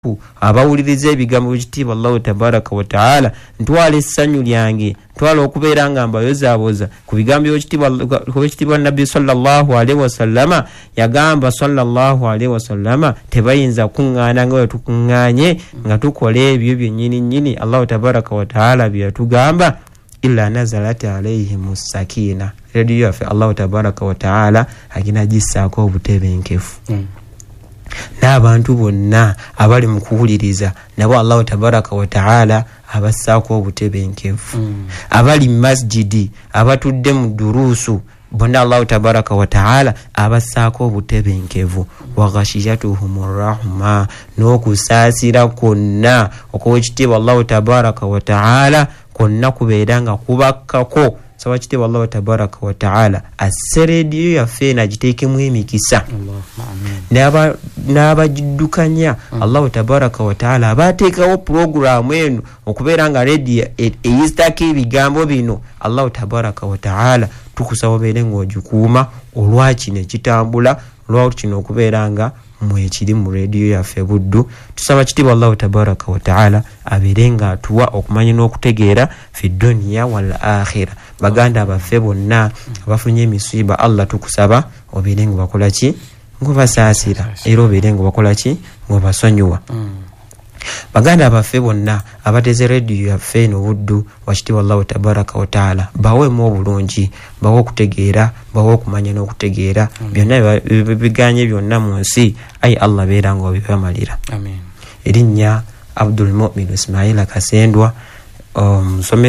abawuliriza ebigambo ekitiibwa Allahu tabaraka wa taala ntwala essanyu lyange ntwala okubeera nga mbayozaaboza ku bigambo ekitiibwa Nabbi sallallahu alaihi wasallama yagamba sallallahu alaihi wasallama tebayinza kuŋŋaana nga wetukuŋŋaanye nga tukola ebyo byennyini Allahu tabaraka wa taala byeyatugamba illa nazalat alaihim sakina. Rediyo yaffe Allahu tabaraka wa taala agina gissaako obutebenkefu n'abantu bonna abali mu kuwuliriza nabo Allahu tabaraka wa taala abassaako obutebenkefu abali mu masjidi abatudde mu duruusu bonna Allahu tabaraka wa taala abassaako obutebenkevu wa ghashiyatuhumur rahma n'okusaasira kwonna okw'ekitiibwa Allahu tabaraka wa taala konna kubeera nga kubakkako. Sawa kitiibwa Allahu tabaraka wa taala asserediyo yaffe nagiteekemu emikisa n'abagiddukanya Allahu tabaraka wa taala abateekawo puroguramu eno okubeera nga rediyo eyisitako ebigambo bino Allahu tabaraka wa taala tukusaba obeere ng'ogikuuma olwakino ekitambula olwakino okubeera nga mwekiri mu rediyo yaffe Buddu. Tusaba kitiibwa Allahu tabaraka wa taala abeere nga atuwa okumanya n'okutegeera fi dunya wal akhira. Baganda baffe bonna abafunye emisiiba Allah tukusaba obeere nga bakola ki ng'obasaasira era obeere nga bakola ki ng'obasonyiwa. Baganda baffe bonna abateze rediyo yaffe eno Buddu wa kitiibwa Allahu tabaraka wa taala baweemu obulungi bawe okutegeera bawe okumanya n'okutegeera byonna biganye byonna mu nsi ayi Allah beera nga obibamalira. Erinnya Abdul Mu'min Ismaila Kasendwa